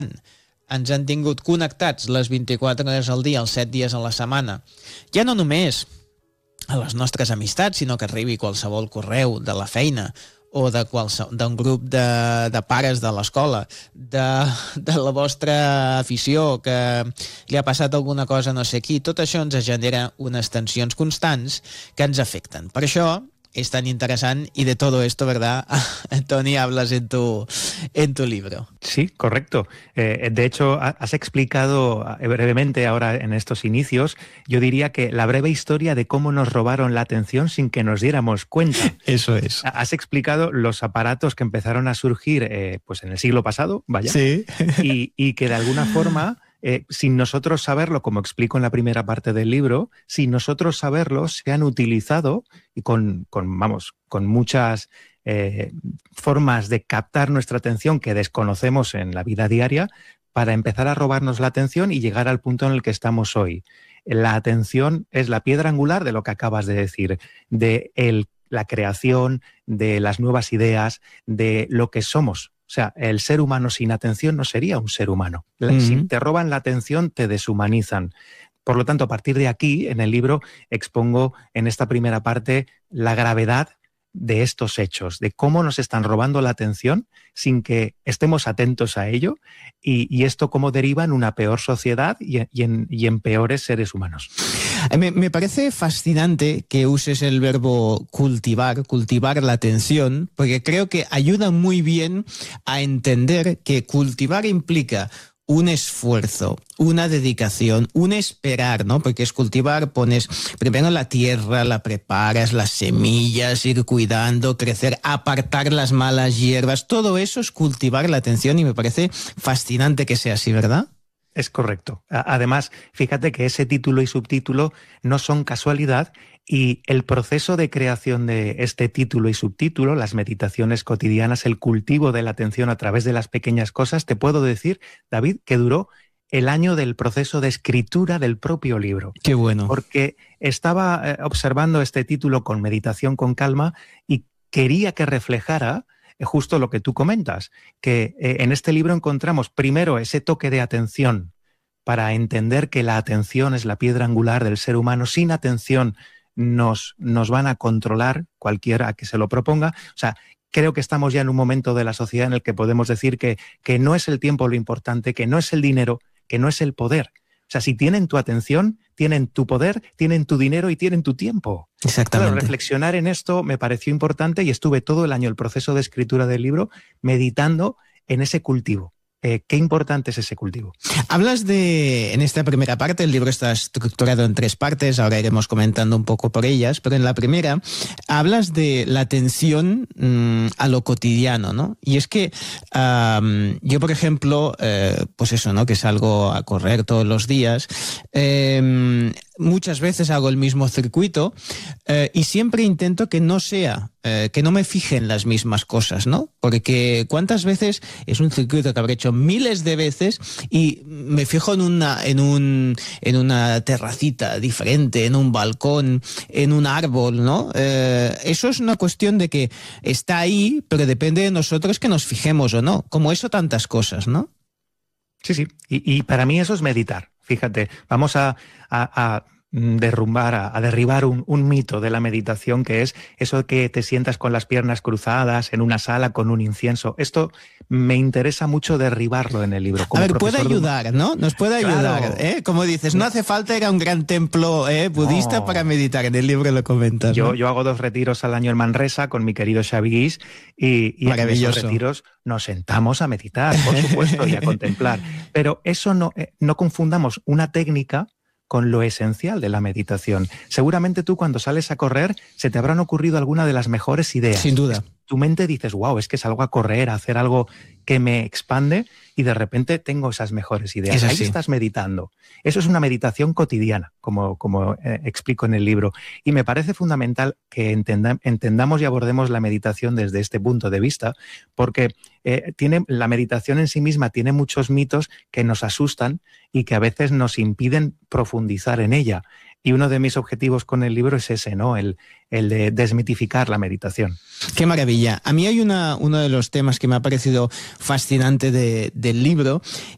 ens han tingut connectats les 24 hores al dia, els 7 dies a la setmana, ja no només a les nostres amistats, sinó que arribi qualsevol correu de la feina o d'un grup de pares de l'escola, de la vostra afició, que li ha passat alguna cosa no sé qui, tot això ens genera unes tensions constants que ens afecten. Per això es tan interesante y de todo esto, ¿verdad, Tony? Hablas en tu libro. Sí, correcto. De hecho, has explicado brevemente ahora en estos inicios, yo diría que la breve historia de cómo nos robaron la atención sin que nos diéramos cuenta. Eso es. Has explicado los aparatos que empezaron a surgir pues en el siglo pasado, vaya, sí. y que de alguna forma... sin nosotros saberlo, como explico en la primera parte del libro, sin nosotros saberlo, se han utilizado y con muchas formas de captar nuestra atención que desconocemos en la vida diaria para empezar a robarnos la atención y llegar al punto en el que estamos hoy. La atención es la piedra angular de lo que acabas de decir, de la creación, de las nuevas ideas, de lo que somos. O sea, el ser humano sin atención no sería un ser humano. Si te roban la atención, te deshumanizan. Por lo tanto, a partir de aquí, en el libro, expongo en esta primera parte la gravedad de estos hechos, de cómo nos están robando la atención sin que estemos atentos a ello y esto cómo deriva en una peor sociedad y en peores seres humanos. Me parece fascinante que uses el verbo cultivar la atención, porque creo que ayuda muy bien a entender que cultivar implica un esfuerzo, una dedicación, un esperar, ¿no? Porque es cultivar, pones primero la tierra, la preparas, las semillas, ir cuidando, crecer, apartar las malas hierbas, todo eso es cultivar la atención y me parece fascinante que sea así, ¿verdad? Es correcto. Además, fíjate que ese título y subtítulo no son casualidad y el proceso de creación de este título y subtítulo, las meditaciones cotidianas, el cultivo de la atención a través de las pequeñas cosas, te puedo decir, David, que duró el año del proceso de escritura del propio libro. ¡Qué bueno! Porque estaba observando este título con meditación con calma y quería que reflejara justo lo que tú comentas, que en este libro encontramos primero ese toque de atención para entender que la atención es la piedra angular del ser humano. Sin atención nos van a controlar cualquiera que se lo proponga. O sea, creo que estamos ya en un momento de la sociedad en el que podemos decir que no es el tiempo lo importante, que no es el dinero, que no es el poder. O sea, si tienen tu atención, tienen tu poder, tienen tu dinero y tienen tu tiempo. Exactamente. Claro, reflexionar en esto me pareció importante y estuve todo el año, el proceso de escritura del libro, meditando en ese cultivo. Qué importante es ese cultivo. Hablas en esta primera parte, el libro está estructurado en 3 partes, ahora iremos comentando un poco por ellas, pero en la primera hablas de la atención a lo cotidiano, ¿no? Y es que yo, por ejemplo, pues eso, ¿no? Que salgo a correr todos los días, muchas veces hago el mismo circuito y siempre intento que no me fije en las mismas cosas, ¿no? Porque cuántas veces es un circuito que habré hecho miles de veces y me fijo en una terracita diferente, en un balcón, en un árbol, ¿no? Eso es una cuestión de que está ahí, pero depende de nosotros que nos fijemos o no. Como eso, tantas cosas, ¿no? Sí. Y para mí eso es meditar. Fíjate, vamos a derribar un mito de la meditación, que es eso que te sientas con las piernas cruzadas en una sala con un incienso. Esto me interesa mucho derribarlo en el libro. A ver, puede ayudar, ¿no? Nos puede ayudar, claro. Como dices, no hace falta ir a un gran templo budista para meditar. En el libro lo comentas, ¿no? Yo hago 2 retiros al año en Manresa con mi querido Xavi Guix y en esos retiros nos sentamos a meditar, por supuesto, y a contemplar. Pero eso no confundamos una técnica con lo esencial de la meditación. Seguramente tú cuando sales a correr se te habrán ocurrido alguna de las mejores ideas. Sin duda. Tu mente dices, wow, es que salgo a correr, a hacer algo que me expande y de repente tengo esas mejores ideas. Ahí estás meditando. Eso es una meditación cotidiana, como explico en el libro. Y me parece fundamental que entendamos y abordemos la meditación desde este punto de vista, porque la meditación en sí misma tiene muchos mitos que nos asustan y que a veces nos impiden profundizar en ella. Y uno de mis objetivos con el libro es ese, ¿no? El de desmitificar la meditación. ¡Qué maravilla! A mí hay uno de los temas que me ha parecido fascinante del libro,